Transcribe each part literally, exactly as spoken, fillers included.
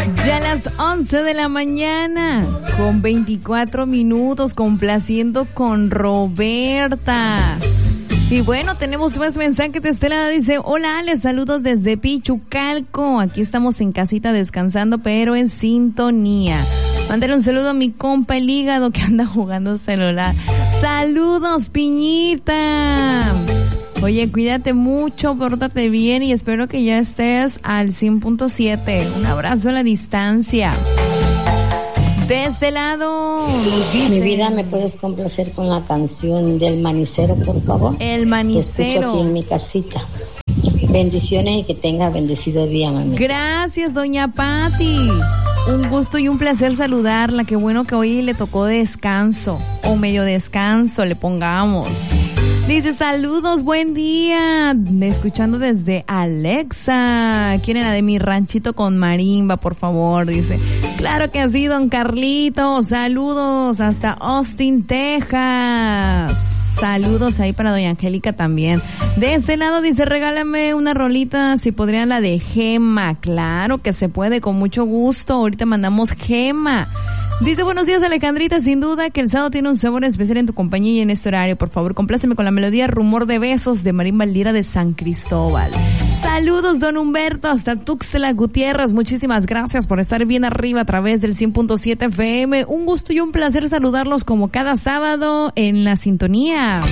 Ya a las once de la mañana, con veinticuatro minutos, complaciendo con Roberta. Y bueno, tenemos más mensajes de Estela. Dice, hola Ale, saludos desde Pichucalco. Aquí estamos en casita descansando, pero en sintonía. Mándale un saludo a mi compa el hígado que anda jugando celular. Saludos, Piñita. Oye, cuídate mucho, pórtate bien y espero que ya estés al cien punto siete. Un abrazo a la distancia. De este lado, mi vida, ¿me puedes complacer con la canción del Manicero, por favor? El Manicero. Te escucho aquí en mi casita. Bendiciones y que tenga bendecido día, mami. Gracias, doña Patti. Un gusto y un placer saludarla. Qué bueno que hoy le tocó descanso o medio descanso, le pongamos. Dice, saludos, buen día. Escuchando desde Alexa. ¿Quieren la de Mi Ranchito con Marimba, por favor? Dice, claro que sí, don Carlito. Saludos hasta Austin, Texas. Saludos ahí para doña Angélica también. De este lado dice, regálame una rolita, si podrían la de Gema. Claro que se puede, con mucho gusto. Ahorita mandamos Gema. Dice, buenos días Alejandrita, sin duda que el sábado tiene un sabor especial en tu compañía y en este horario. Por favor, compláceme con la melodía Rumor de Besos de Marín Valdira de San Cristóbal. Saludos, don Humberto, hasta Tuxtla Gutiérrez. Muchísimas gracias por estar bien arriba a través del cien punto siete F M. Un gusto y un placer saludarlos como cada sábado en la sintonía.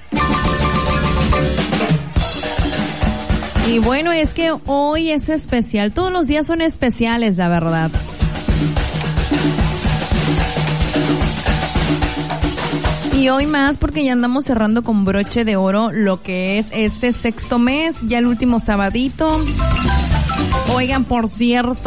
Y bueno, es que hoy es especial. Todos los días son especiales, la verdad. Y hoy más porque ya andamos cerrando con broche de oro lo que es este sexto mes, ya el último sabadito. Oigan, por cierto,